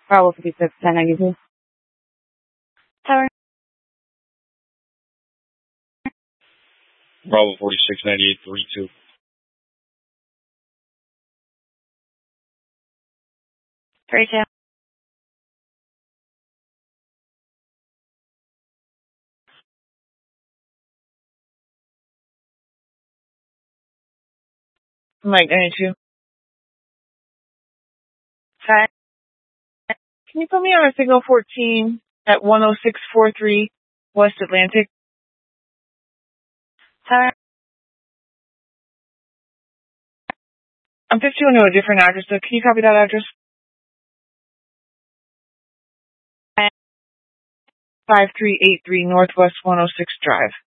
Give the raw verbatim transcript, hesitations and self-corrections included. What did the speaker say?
Bravo fifty-six, ten ninety-two. Tower. Bravo forty-six, ninety-eight, three two. three two. Mike ninety-two. Hi. Can you put me on a signal fourteen at one oh six four three West Atlantic? Tower. I'm fifty-one to a different address, so can you copy that address? five three eight three Northwest one oh six Drive.